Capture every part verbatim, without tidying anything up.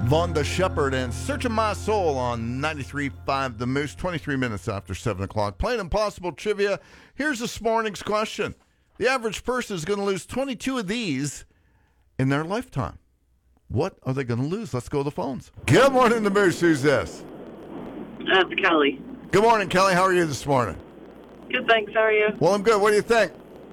Vonda Shepard and Searching My Soul on ninety-three point five The Moose, twenty-three minutes after seven o'clock. Plain Impossible Trivia. Here's this morning's question. The average person is going to lose twenty-two of these in their lifetime. What are they going to lose? Let's go to the phones. Good morning, The Moose. Who's this? Uh, it's Kelly. Good morning, Kelly. How are you this morning? Good, thanks. How are you? Well, I'm good. What do you think?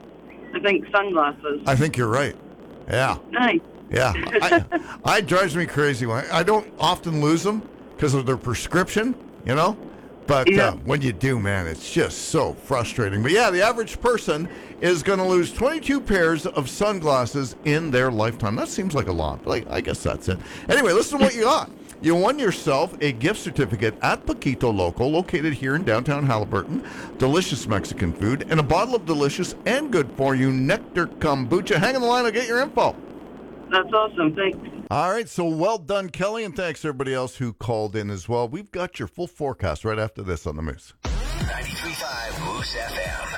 I think sunglasses. I think you're right. Yeah. Nice. Yeah, I, I it drives me crazy. When I, I don't often lose them because of their prescription, you know. But yeah. uh, when you do, man, it's just so frustrating. But yeah, the average person is going to lose twenty-two pairs of sunglasses in their lifetime. That seems like a lot. Like I guess that's it. Anyway, listen to what you got. You won yourself a gift certificate at Paquito Loco, located here in downtown Haliburton. Delicious Mexican food and a bottle of delicious and good for you nectar kombucha. Hang on the line. I'll get your info. That's awesome. Thanks. All right, so well done, Kelly, and thanks everybody else who called in as well. We've got your full forecast right after this on the Moose. ninety-three point five Moose F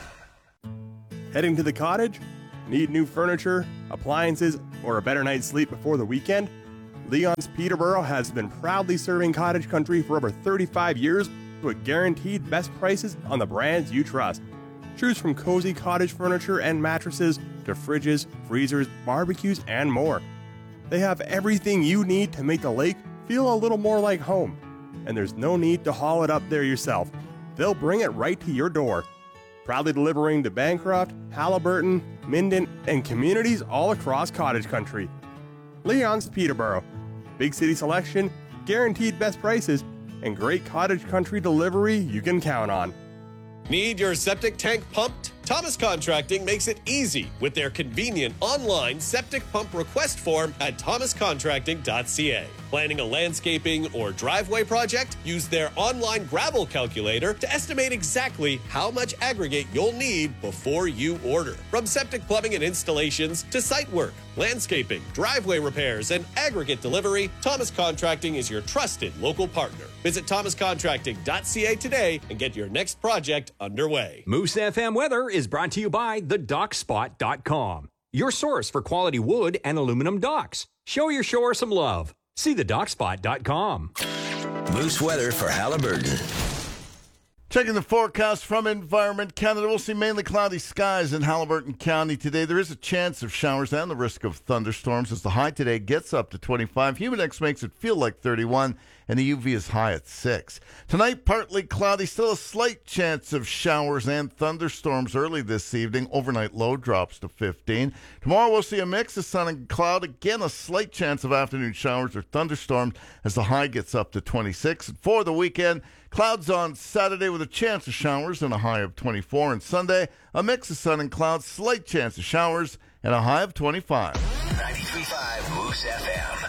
M. Heading to the cottage? Need new furniture, appliances, or a better night's sleep before the weekend? Leon's Peterborough has been proudly serving cottage country for over thirty-five years with guaranteed best prices on the brands you trust. Choose from cozy cottage furniture and mattresses to fridges, freezers, barbecues, and more. They have everything you need to make the lake feel a little more like home. And there's no need to haul it up there yourself. They'll bring it right to your door. Proudly delivering to Bancroft, Haliburton, Minden, and communities all across cottage country. Leon's Peterborough. Big city selection, guaranteed best prices, and great cottage country delivery you can count on. Need your septic tank pumped? Thomas Contracting makes it easy with their convenient online septic pump request form at thomas contracting dot c a. Planning a landscaping or driveway project? Use their online gravel calculator to estimate exactly how much aggregate you'll need before you order. From septic plumbing and installations to site work, landscaping, driveway repairs, and aggregate delivery, Thomas Contracting is your trusted local partner. Visit thomas contracting dot c a today and get your next project underway. Moose F M weather is brought to you by the dock spot dot com, your source for quality wood and aluminum docks. Show your shore some love. See the dock spot dot com. Moose weather for Haliburton. Checking the forecast from Environment Canada, we'll see mainly cloudy skies in Haliburton County today. There is a chance of showers and the risk of thunderstorms as the high today gets up to twenty-five. Humidex makes it feel like thirty-one, and the U V is high at six. Tonight, partly cloudy, still a slight chance of showers and thunderstorms early this evening. Overnight low drops to fifteen. Tomorrow, we'll see a mix of sun and cloud. Again, a slight chance of afternoon showers or thunderstorms as the high gets up to twenty-six. And for the weekend, clouds on Saturday with a chance of showers and a high of twenty-four. And Sunday, a mix of sun and clouds, slight chance of showers and a high of twenty-five. ninety-three point five Moose F M.